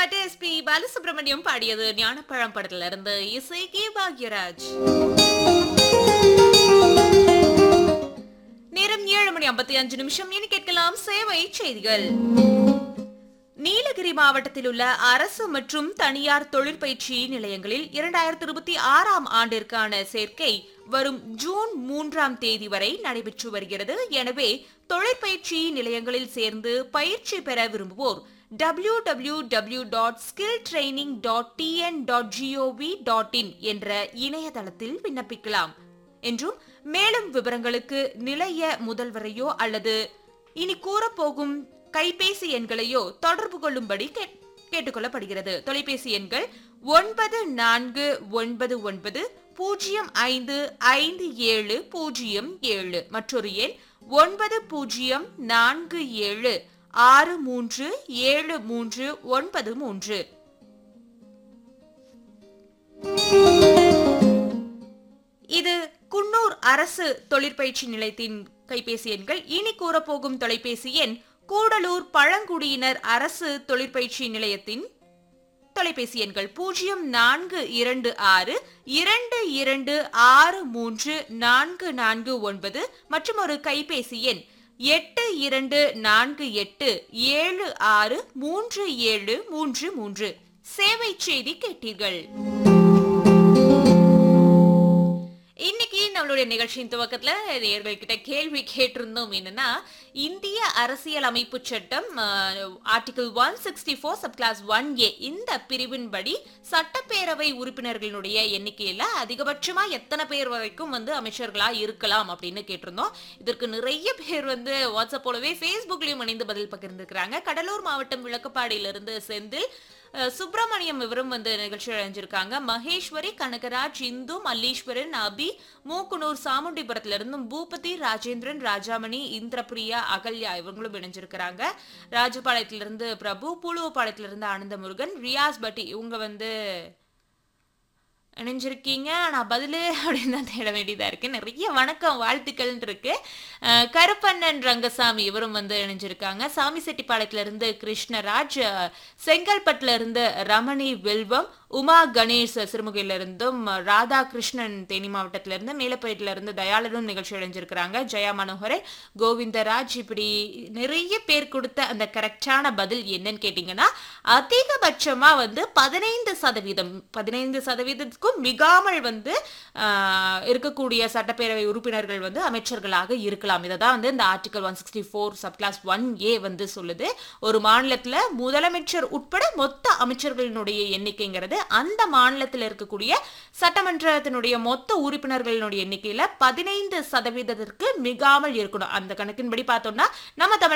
பாட்டு எஸ்பி பாலசுப்ரமணியம் பாடியது ஞானப்பழம் படத்துல இருந்து. இசை கே பாக்யராஜ். நேரம் 7:55. இனி கேட்கலாம் சேவை செய்திகள். நீலகிரி மாவட்டத்தில் உள்ள அரசு மற்றும் தனியார் தொழிற்பயிற்சி நிலையங்களில் 2026ஆம் ஆண்டிற்கான சேர்க்கை வரும் ஜூன் 3ஆம் தேதி வரை நடைபெற்று வருகிறது. எனவே தொழிற்பயிற்சி நிலையங்களில் சேர்ந்து பயிற்சி பெற விரும்புவோர் www.skilltraining.tn.gov.in என்ற இணையதளத்தில் விண்ணப்பிக்கலாம் என்றும், மேலும் விவரங்களுக்கு நிலைய முதல்வரையோ அல்லது இனி கூறப்போகும் கைபேசி எண்களையோ தொடர்பு கொள்ளும்படி கேட்டுக்கொள்ளப்படுகிறது. தொலைபேசி எண்கள் 9450557007, மற்றொரு எண் 9047637393. இது குன்னூர் அரசு தொழிற்பயிற்சி நிலையத்தின் கைபேசி எண்கள். இனி கூறப்போகும் தொலைபேசி எண் கூடலூர் பழங்குடியினர் அரசு தொழிற்பயிற்சி நிலையத்தின் தொலைபேசி எண்கள் 042262634449 மற்றும் ஒரு கைபேசி எண் 8248763733. சேவை செய்தி கேட்டீர்கள். இன்னைக்கு நம்மளுடைய நிகழ்ச்சியின் துவக்கத்துல நேயர்கள்கிட்ட கேள்வி கேட்டிருந்தோம். என்னன்னா, இந்திய அரசியல் அமைப்பு சட்டம் ஆர்டிகிள் 164 சப்கிளாஸ் 1A இந்த பிரிவின்படி சட்டப்பேரவை உறுப்பினர்களுடைய எண்ணிக்கையில அதிகபட்சமா எத்தனை பேர் வரைக்கும் அமைச்சர்களா இருக்கலாம் அப்படின்னு கேட்டிருந்தோம். இதற்கு நிறைய பேர் வாட்ஸ்அப் போலவே பேஸ்புக்லயும் இணைந்து பதில் பகிர்ந்துக்கிறாங்க. கடலூர் மாவட்டம் விளக்கப்பாடியிலிருந்து செந்தில் சுப்பிரமணியம் இவரும் நிகழ்ச்சியில் அடைஞ்சிருக்காங்க. மகேஸ்வரி, கனகராஜ், இந்து, மல்லீஸ்வரன், அபி, மூக்குனூர் சாமுண்டிபுரத்திலிருந்தும் பூபதி, ராஜேந்திரன், ராஜாமணி, இந்திரபிரியா, அகல்யா இவங்களும் இணைஞ்சிருக்கிறாங்க. ராஜபாளையத்திலிருந்து பிரபு, பூலுவப்பாளையத்திலிருந்து ஆனந்தமுருகன், ரியாஸ் பட்டி இவங்க இணைஞ்சிருக்கீங்க. ஆனா பதிலு அப்படின்னு தான் தேட வேண்டியதா இருக்கு. நிறைய வணக்கம் வாழ்த்துக்கள் இருக்கு. கருப்பண்ணன் ரங்கசாமி இவரும் இணைஞ்சிருக்காங்க. சாமி செட்டிப்பாளையத்துல இருந்து கிருஷ்ணராஜ், செங்கல்பட்டுல இருந்து ரமணி வெல்வம், உமா கணேஷ் சிறுமுகையில இருந்தும், ராதாகிருஷ்ணன் தேனி மாவட்டத்தில இருந்து, மேலப்பேட்டில இருந்து தயாளரும் நிகழ்ச்சி அடைஞ்சிருக்கிறாங்க. ஜெயா மனோகரே, கோவிந்தராஜ், இப்படி நிறைய பேர் கொடுத்த அந்த கரெக்டான பதில் என்னன்னு கேட்டீங்கன்னா, அதிகபட்சமா 15% மிகாமல் இருக்கக்கூடிய சட்டப்பேரவை உறுப்பினர்கள் அமைச்சர்களாக இருக்கலாம். இததான் இந்த ஆர்டிகல் 164 சப்கிளாஸ் 1A சொல்லுது. ஒரு மாநிலத்துல முதலமைச்சர் உட்பட மொத்த அமைச்சர்களினுடைய எண்ணிக்கைங்கிறது அந்த மாநிலத்தில் இருக்கக்கூடிய சட்டமன்றத்தினுடைய மொத்த உறுப்பினர்களினுடைய எண்ணிக்கையில 15% மிகாமல் இருக்கணும். அந்த கணக்கின்படி பார்த்தோம்னா நம்ம